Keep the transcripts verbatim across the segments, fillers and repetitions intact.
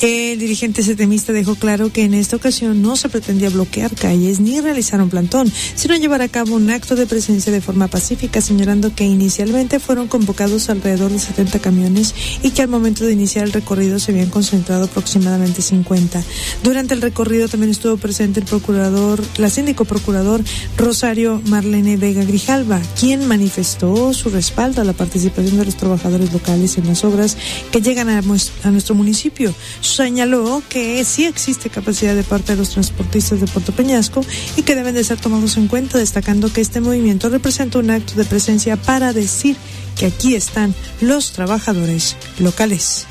El dirigente setemista dejó claro que en esta ocasión no se pretendía bloquear calles ni realizar un plantón, sino llevar a cabo un acto de presencia de forma pacífica, señalando que inicialmente fueron convocados alrededor de setenta camiones y que al momento de iniciar el recorrido se habían concentrado aproximadamente cincuenta. Durante el recorrido también estuvo presente el procurador, la síndico procurador Rosario Marlene Vega Grijalva, quien manifestó su respaldo a la participación de los trabajadores locales en las obras que llegan a, a nuestro municipio. Señaló que sí existe capacidad de parte de los transportistas de Puerto Peñasco y que deben de ser tomados en cuenta, destacando que este movimiento representa un acto de presencia para decir que aquí están los trabajadores locales.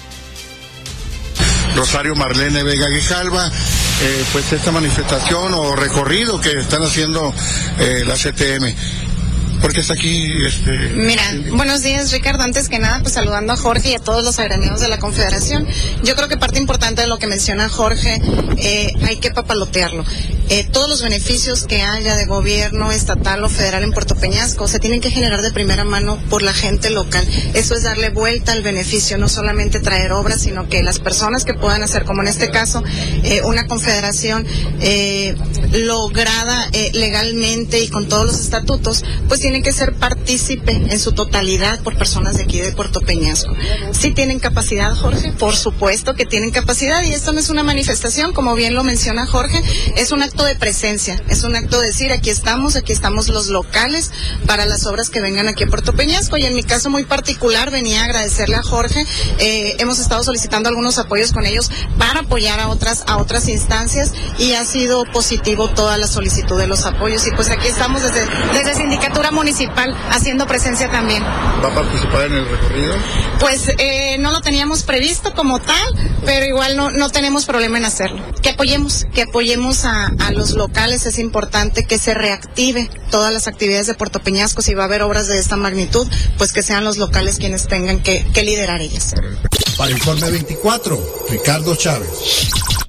Rosario Marlene Vega Grijalva, eh, pues esta manifestación o recorrido que están haciendo eh, la C T M. ¿Por qué está aquí? Este... Mira, buenos días, Ricardo. Antes que nada, pues saludando a Jorge y a todos los agremiados de la Confederación. Yo creo que parte importante de lo que menciona Jorge, eh, hay que papalotearlo. Eh, todos los beneficios que haya de gobierno estatal o federal en Puerto Peñasco se tienen que generar de primera mano por la gente local. Eso es darle vuelta al beneficio, no solamente traer obras, sino que las personas que puedan hacer, como en este caso, eh, una confederación eh, lograda eh, legalmente y con todos los estatutos, pues tienen que ser partícipe en su totalidad por personas de aquí de Puerto Peñasco. ¿Sí tienen capacidad, Jorge? Por supuesto que tienen capacidad, y esto no es una manifestación, como bien lo menciona Jorge, es un acto de presencia, es un acto de decir, aquí estamos, aquí estamos los locales para las obras que vengan aquí a Puerto Peñasco, y en mi caso muy particular venía a agradecerle a Jorge, eh, hemos estado solicitando algunos apoyos con ellos para apoyar a otras, a otras instancias, y ha sido positivo toda la solicitud de los apoyos, y pues aquí estamos desde, desde Sindicatura Municipal haciendo presencia también. ¿Va a participar en el recorrido? Pues eh, no lo teníamos previsto como tal, pero igual no, no tenemos problema en hacerlo. Que apoyemos, que apoyemos a, a los locales, es importante que se reactive todas las actividades de Puerto Peñasco. Si va a haber obras de esta magnitud, pues que sean los locales quienes tengan que, que liderar ellas. Para Informe veinticuatro, Ricardo Chávez.